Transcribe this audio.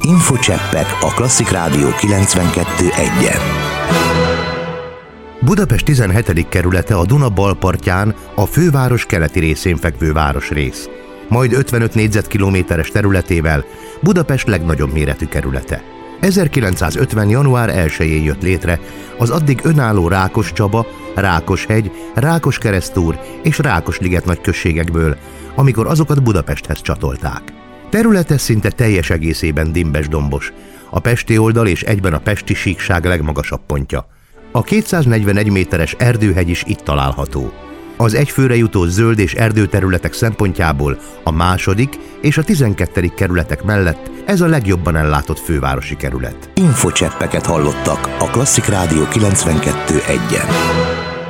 Infocseppek a Klasszik Rádió 92.1-en. Budapest 17. kerülete a Duna bal partján, a főváros keleti részén fekvő városrész. Majd 55 négyzetkilométeres területével Budapest legnagyobb méretű kerülete. 1950. január 1-jén jött létre az addig önálló Rákoscsaba, Rákoshegy, Rákoskeresztúr és Rákosliget nagyközségekből, amikor azokat Budapesthez csatolták. Területe szinte teljes egészében dimbes-dombos, a pesti oldal és egyben a pesti síkság legmagasabb pontja. A 241 méteres Erdőhegy is itt található. Az egyfőre jutó zöld és erdőterületek szempontjából a második és a 12. kerületek mellett ez a legjobban ellátott fővárosi kerület. Infocseppeket hallottak a Klasszik Rádió 92.1-en.